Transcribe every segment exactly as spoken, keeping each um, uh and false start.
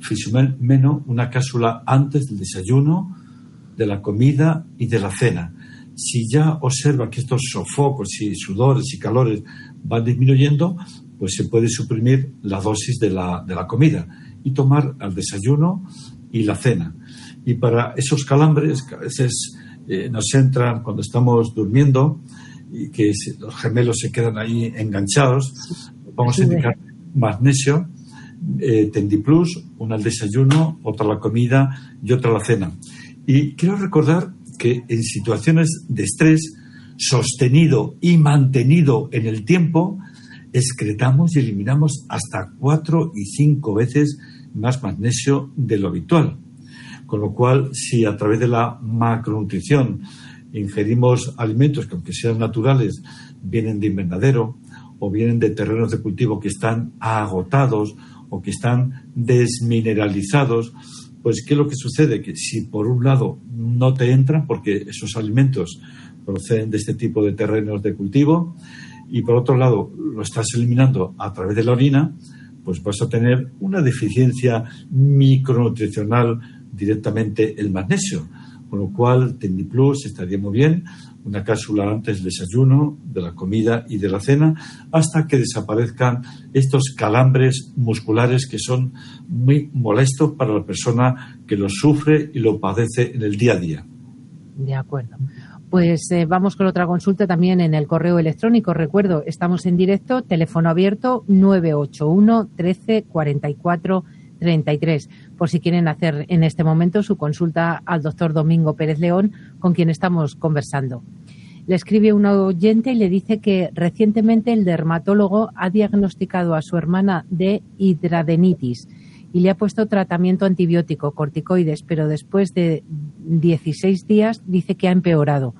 Fisumen Meno, una cápsula antes del desayuno, de la comida y de la cena. Si ya observa que estos sofocos y sudores y calores van disminuyendo, pues se puede suprimir la dosis de la, de la comida y tomar al desayuno y la cena. Y para esos calambres que a veces eh, nos entran cuando estamos durmiendo y que se, los gemelos se quedan ahí enganchados, vamos a indicar magnesio, eh, Tendiplus, una al desayuno, otra a la comida y otra a la cena. Y quiero recordar que en situaciones de estrés sostenido y mantenido en el tiempo, excretamos y eliminamos hasta cuatro y cinco veces más magnesio de lo habitual. Con lo cual, si a través de la macronutrición ingerimos alimentos que, aunque sean naturales, vienen de invernadero o vienen de terrenos de cultivo que están agotados o que están desmineralizados, pues ¿qué es lo que sucede? Que si por un lado no te entran, porque esos alimentos proceden de este tipo de terrenos de cultivo, y por otro lado lo estás eliminando a través de la orina, pues vas a tener una deficiencia micronutricional directamente el magnesio. Con lo cual, Tendiplus estaría muy bien, una cápsula antes del desayuno, de la comida y de la cena, hasta que desaparezcan estos calambres musculares que son muy molestos para la persona que los sufre y lo padece en el día a día. De acuerdo. Pues eh, vamos con otra consulta también en el correo electrónico. Recuerdo, estamos en directo, teléfono abierto nueve ocho uno, trece, cuarenta y cuatro, treinta y tres, por si quieren hacer en este momento su consulta al doctor Domingo Pérez León, con quien estamos conversando. Le escribe un oyente y le dice que recientemente el dermatólogo ha diagnosticado a su hermana de hidradenitis y le ha puesto tratamiento antibiótico, corticoides, pero después de dieciséis días dice que ha empeorado.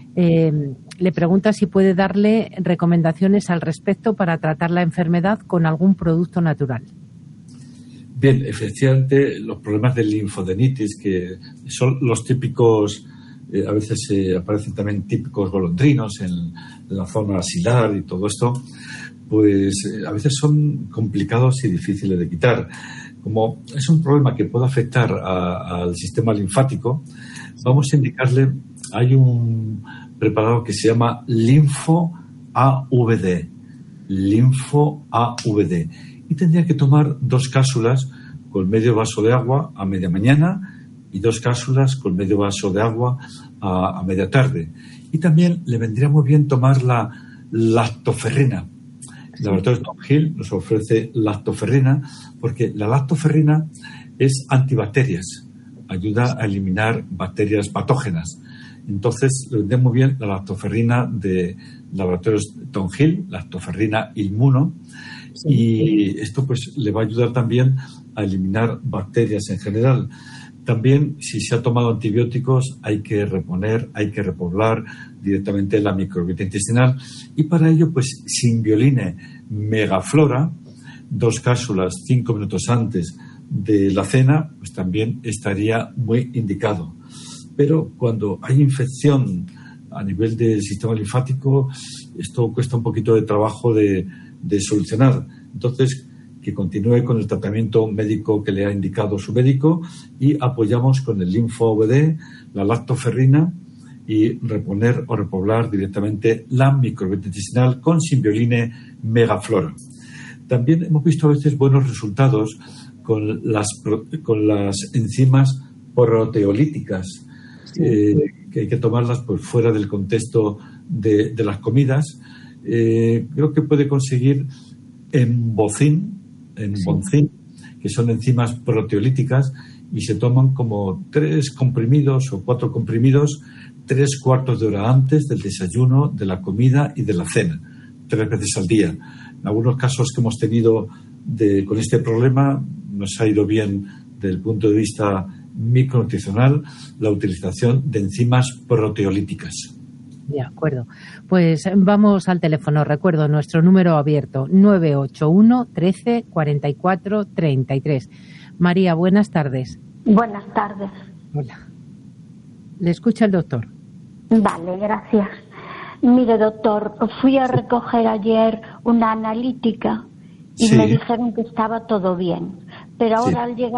Eh, le pregunta si puede darle recomendaciones al respecto para tratar la enfermedad con algún producto natural. Bien, efectivamente, los problemas de linfodenitis, que son los típicos, eh, a veces eh, aparecen también típicos golondrinos en, en la zona axilar y todo esto, pues eh, a veces son complicados y difíciles de quitar. Como es un problema que puede afectar a, al sistema linfático, vamos a indicarle, hay un preparado que se llama Linfo A V D, Linfo A V D. Y tendría que tomar dos cápsulas con medio vaso de agua a media mañana y dos cápsulas con medio vaso de agua a, a media tarde. Y también le vendría muy bien tomar la lactoferrina. El laboratorio Tom Hill nos ofrece lactoferrina porque la lactoferrina es antibacterias, ayuda a eliminar bacterias patógenas. Entonces, le vendría muy bien la lactoferrina de laboratorios Tom Hill, lactoferrina Inmuno. Y esto pues le va a ayudar también a eliminar bacterias en general. También, si se ha tomado antibióticos, hay que reponer, hay que repoblar directamente la microbiota intestinal. Y para ello, pues, Simbioline Megaflora, dos cápsulas cinco minutos antes de la cena, pues también estaría muy indicado. Pero cuando hay infección a nivel del sistema linfático, esto cuesta un poquito de trabajo de de solucionar. Entonces, que continúe con el tratamiento médico que le ha indicado su médico y apoyamos con el Linfo A V D, la lactoferrina y reponer o repoblar directamente la microbiota intestinal con Simbioline Megaflora. También hemos visto a veces buenos resultados con las, con las enzimas proteolíticas, sí. eh, que hay que tomarlas pues, fuera del contexto de, de las comidas. Eh, creo que puede conseguir embocin, embocin, sí. que son enzimas proteolíticas y se toman como tres comprimidos o cuatro comprimidos tres cuartos de hora antes del desayuno, de la comida y de la cena, tres veces al día. En algunos casos que hemos tenido de, con este problema nos ha ido bien desde el punto de vista micronutricional la utilización de enzimas proteolíticas. De acuerdo. Pues vamos al teléfono. Recuerdo nuestro número abierto, nueve ocho uno, trece, cuarenta y cuatro, treinta y tres. María, buenas tardes. Buenas tardes. Hola. Le escucha el doctor. Vale, gracias. Mire, doctor, fui a recoger ayer una analítica y sí. me dijeron que estaba todo bien. Pero ahora sí. al llegar